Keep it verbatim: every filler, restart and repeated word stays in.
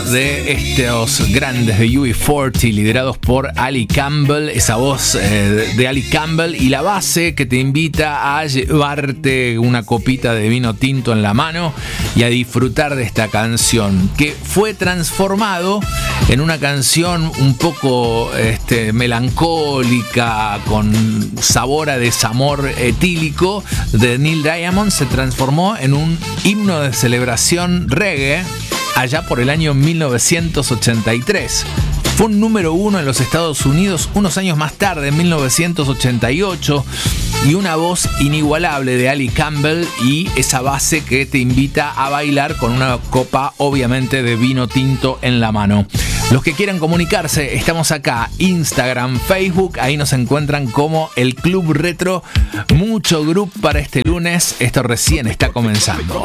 de estos grandes de U B cuarenta liderados por Ali Campbell, esa voz eh, de Ali Campbell y la base que te invita a llevarte una copita de vino tinto en la mano y a disfrutar de esta canción que fue transformado en una canción un poco este, melancólica con sabor a desamor etílico de Neil Diamond. Se transformó en un himno de celebración reggae allá por el año mil novecientos ochenta y tres. Fue un número uno en los Estados Unidos unos años más tarde, en mil novecientos ochenta y ocho, y una voz inigualable de Ali Campbell y esa base que te invita a bailar con una copa, obviamente, de vino tinto en la mano. Los que quieran comunicarse, estamos acá, Instagram, Facebook, ahí nos encuentran como el Club Retro. Mucho grupo para este lunes, esto recién está comenzando.